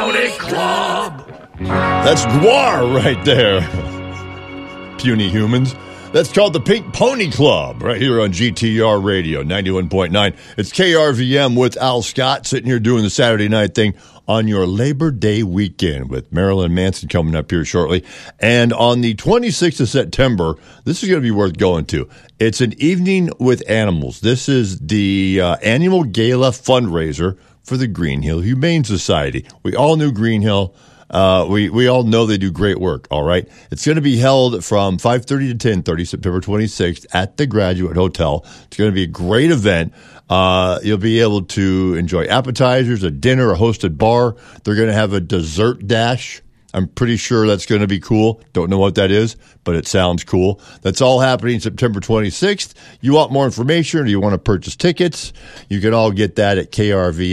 Pony Club. That's GWAR right there. Puny humans. That's called the Pink Pony Club right here on GTR Radio 91.9. It's KRVM with Al Scott sitting here doing the Saturday night thing on your Labor Day weekend with Marilyn Manson coming up here shortly. And on the 26th of September, this is going to be worth going to. It's an evening with animals. This is the annual gala fundraiser for the Green Hill Humane Society. We all knew Green Hill. We all know they do great work, all right? It's going to be held from 5:30 to 10:30, September 26th, at the Graduate Hotel. It's going to be a great event. You'll be able to enjoy appetizers, a dinner, a hosted bar. They're going to have a dessert dash. I'm pretty sure that's going to be cool. Don't know what that is, but it sounds cool. That's all happening September 26th. You want more information or you want to purchase tickets, you can all get that at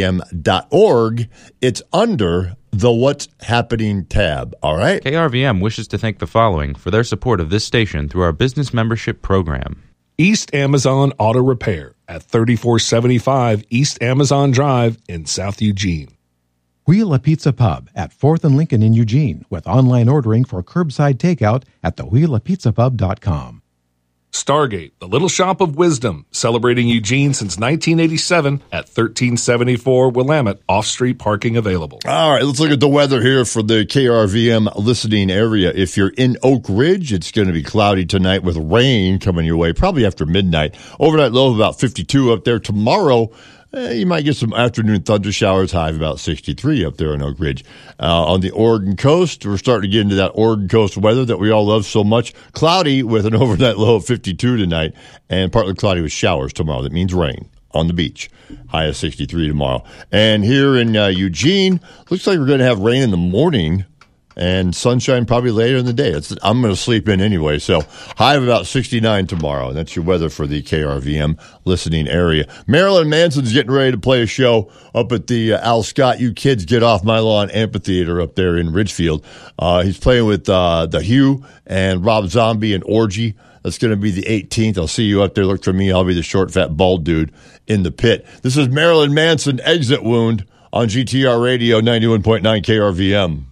krvm.org. It's under the What's Happening tab, all right? KRVM wishes to thank the following for their support of this station through our business membership program. East Amazon Auto Repair at 3475 East Amazon Drive in South Eugene. Wheel Pizza Pub at 4th and Lincoln in Eugene with online ordering for curbside takeout at thewheelapizzapub.com. Stargate, the Little Shop of Wisdom, celebrating Eugene since 1987 at 1374 Willamette, off-street parking available. All right, let's look at the weather here for the KRVM listening area. If you're in Oak Ridge, it's going to be cloudy tonight with rain coming your way, probably after midnight. Overnight low of about 52 up there. Tomorrow, you might get some afternoon thunder showers, high of about 63 up there in Oak Ridge. On the Oregon coast, we're starting to get into that Oregon coast weather that we all love so much. Cloudy with an overnight low of 52 tonight, and partly cloudy with showers tomorrow. That means rain on the beach. High of 63 tomorrow. And here in Eugene, looks like we're going to have rain in the morning and sunshine probably later in the day. I'm going to sleep in anyway, so high of about 69 tomorrow. And that's your weather for the KRVM listening area. Marilyn Manson's getting ready to play a show up at the Al Scott You Kids Get Off My Lawn Amphitheater up there in Ridgefield. He's playing with The Hugh and Rob Zombie and Orgy. That's going to be the 18th. I'll see you up there. Look for me. I'll be the short, fat, bald dude in the pit. This is Marilyn Manson, Exit Wound on GTR Radio 91.9 KRVM.